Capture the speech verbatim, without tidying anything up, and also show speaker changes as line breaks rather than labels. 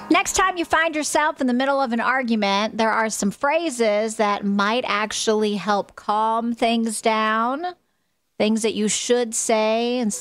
Next time you find yourself in the middle of an argument, there are some phrases that might actually help calm things down, things that you should say and